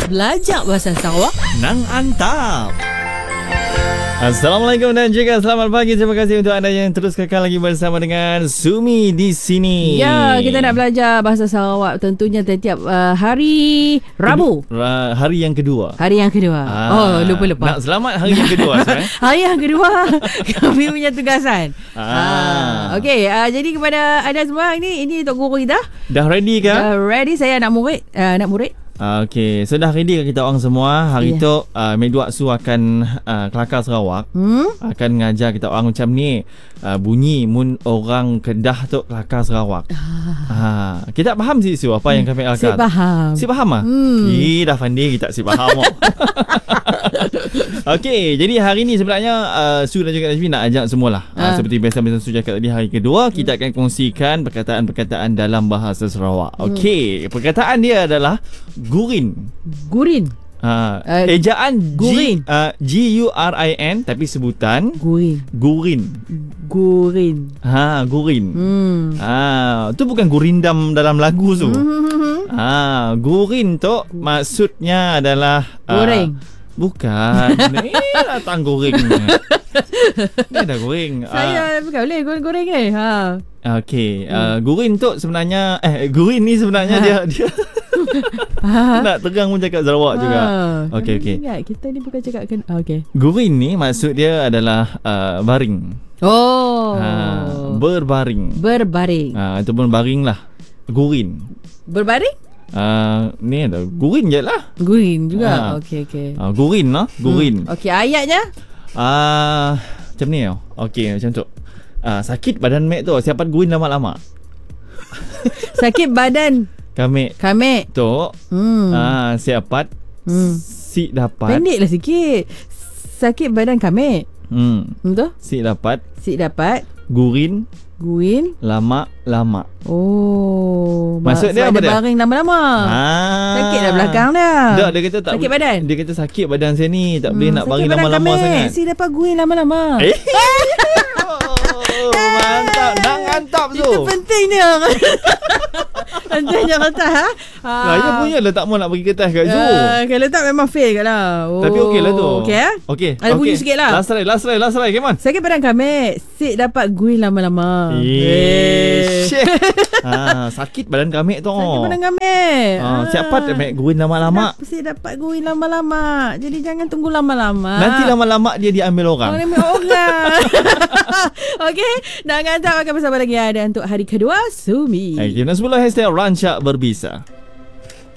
Belajar bahasa Sarawak Nang Antap. Assalamualaikum dan juga selamat pagi. Terima kasih untuk anda yang terus kekal lagi bersama dengan Sumi di sini. Ya, kita nak belajar bahasa Sarawak tentunya setiap hari Rabu. Hari yang kedua. Hari yang kedua. Lupa. Nak selamat hari yang kedua sebenarnya. Hari yang kedua kami punya tugasan. Okey, jadi kepada anda semua, ini Tok Guru kita. Dah ready ke? Dah ready, saya nak murid. Okey, so dah ready ke kita orang semua? Hari tu Medwak Su akan kelakar Sarawak akan mengajar kita orang macam ni, bunyi mun orang Kedah tu kelakar Sarawak. Kita faham si Su apa yang kami kelakar? Si faham ah? Dah pandai kita si faham. Okey, jadi hari ni sebenarnya Su dan juga Najmi nak ajak semualah. Seperti biasa Su cakap tadi, hari kedua kita akan kongsikan perkataan-perkataan dalam bahasa Sarawak. Okey, perkataan dia adalah gurin. Ejaan gurin. G-U-R-I-N tapi sebutan gurin. Gurin. Tu bukan gurindam dalam lagu tu. Gurin tu maksudnya adalah goreng. Bukan. Ni datang goreng. Ni dah goreng. Saya bukan boleh goreng ni. Okey, gurin tu sebenarnya gurin ni sebenarnya dia nak tegang pun cakap Sarawak juga. Okey. Ingat kita ni bukan cakap okey. Gurin ni maksud dia adalah baring. Berbaring. Ataupun baring lah. Gurin. Berbaring? Ni ada gurin je lah. Gurin juga. Okey. Gurin lah. Gurin. Okey, ayatnya? Macam ni tau. Okey, macam tu. Sakit badan mek tu, siapa gurin lama-lama. Sakit badan Kamek tu. Siapa si dapat. Pendeklah sikit. Sakit badan kamek. Betul? Si dapat gurin lama-lama. Maksud dia apa dia? Baring lama-lama. Sakit dah belakang dah. Dia kata tak sakit badan. Dia kata sakit badan saya ni, tak boleh nak baring lama-lama sangat. Si dapat gurin lama-lama. Mantap. Nang Antap tu. Itu pentingnya. Pentingnya kertas. Saya punya lah tak mau nak pergi kertas kat Zoo. Kalau tak memang fail kat lah. Tapi okey lah tu. Okey. Ada bunyi sikit lah. Last try. Come on. Sakit badan kami. Sik dapat guring lama-lama. Sakit badan kami tu. Sakit badan kami. Siapa dapat guring lama-lama? Sik dapat guring lama-lama. Jadi jangan tunggu lama-lama. Nanti lama-lama dia diambil orang. Okey. Nang Antap akan bersama lagi ada untuk hari kedua Sumi. Kita 10 #Rancak Berbisa.